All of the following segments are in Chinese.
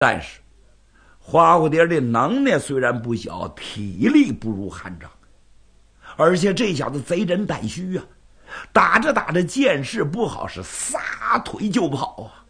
但是花蝴蝶的能耐虽然不小，体力不如韩章，而且这小子贼人胆虚啊，打着打着见势不好，是撒腿就跑啊。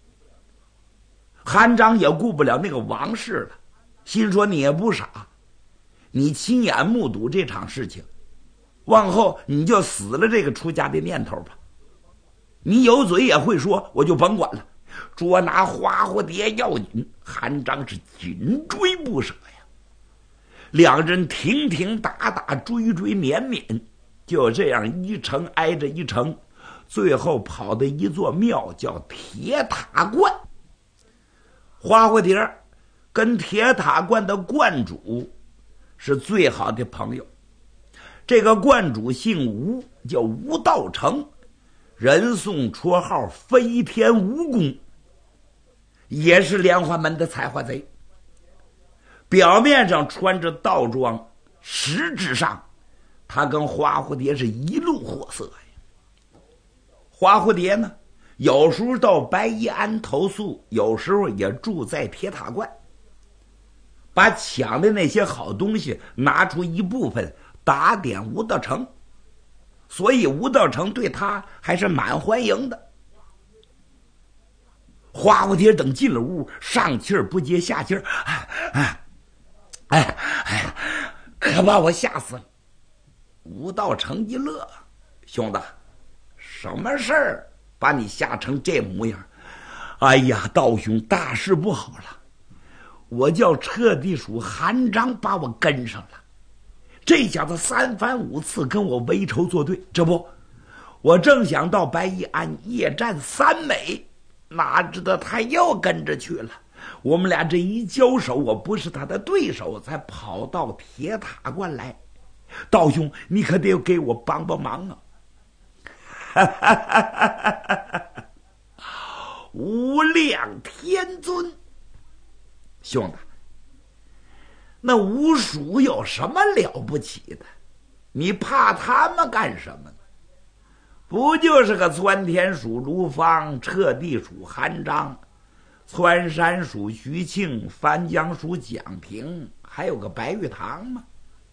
韩章也顾不了那个王氏了，心说你也不傻，你亲眼目睹这场事情，往后你就死了这个出家的念头吧。你有嘴也会说，我就甭管了。捉拿花蝴蝶要紧，韩章是紧追不舍呀。两人停停打打，追追绵绵，就这样一城挨着一城，最后跑到一座庙叫铁塔观。花蝴蝶跟铁塔观的观主是最好的朋友，这个观主姓吴，叫吴道成，人送绰号飞天蜈蚣，也是莲花门的采花贼。表面上穿着道装，实质上他跟花蝴蝶是一路货色呀。花蝴蝶呢，有时候到白衣庵投宿，有时候也住在铁塔观，把抢的那些好东西拿出一部分打点吴道成，所以吴道成对他还是蛮欢迎的。花蝴蝶等进了屋，上气儿不接下气儿，可把我吓死了。吴道成一乐，兄弟，什么事儿把你吓成这模样？哎呀，道兄，大事不好了！我叫彻地鼠韩章把我跟上了，这小子三番五次跟我为仇作对，这不，我正想到白衣庵夜战3美，哪知道他又跟着去了。我们俩这一交手，我不是他的对手，才跑到铁塔观来。道兄，你可得给我帮帮忙啊！无量天尊，兄弟，那吴蜀有什么了不起的？你怕他们干什么呢？不就是个窜天鼠卢芳，彻地鼠韩章，窜山鼠徐庆，翻江鼠蒋平，还有个白玉堂吗？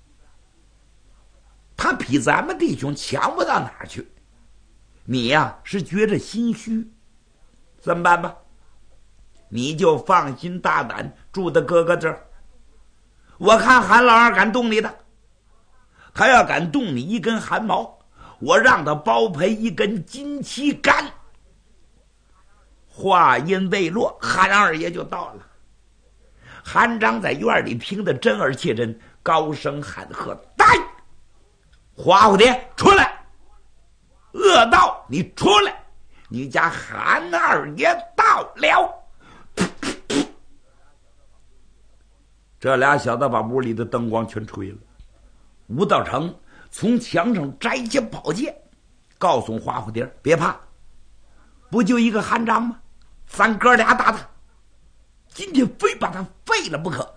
他比咱们弟兄强不到哪儿去。你呀，是觉着心虚，怎么办吧？你就放心大胆住在哥哥这儿，我看韩老二敢动你的，他要敢动你一根汗毛，我让他包赔一根金旗杆。话音未落，韩二爷就到了。韩章在院里听得真而切真，高声喊喝：“来，花蝴蝶出来！恶道，你出来！你家韩二爷到了！”这俩小子把屋里的灯光全吹了。吴道成从墙上摘下宝剑，告诉花蝴蝶：“别怕，不就一个韩章吗？咱哥俩打他，今天非把他废了不可。”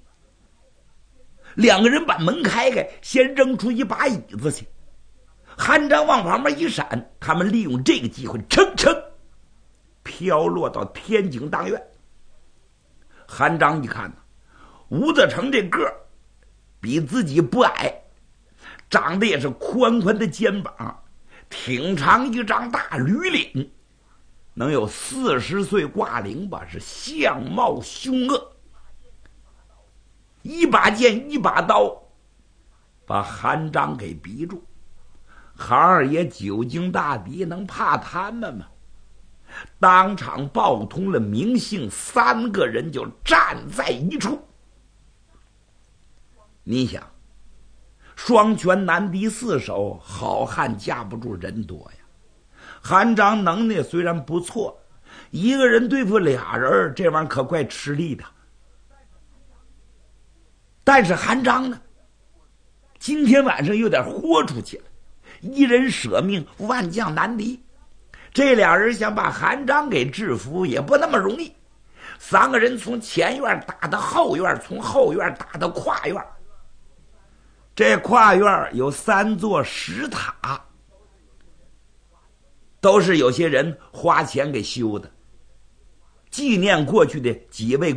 两个人把门开开，先扔出一把椅子去。韩章往旁边一闪，他们利用这个机会噌噌飘落到天井当院。韩章一看，吴德成这个比自己不矮，长得也是宽宽的肩膀，挺长一张大驴脸，能有40岁挂龄吧，是相貌凶恶。一把剑一把刀把韩章给逼住。韩二爷久经大敌，能怕他们吗？当场报通了名姓，3个人就站在一处。你想，双拳难敌4手，好汉架不住人多呀。韩章能耐虽然不错，一个人对付俩人，这玩意儿可怪吃力的。但是韩章呢，今天晚上有点豁出去了，一人舍命，万将难敌。这俩人想把韩章给制服也不那么容易。3个人从前院打到后院，从后院打到跨院。这跨院有3座石塔，都是有些人花钱给修的。 纪念过去的几位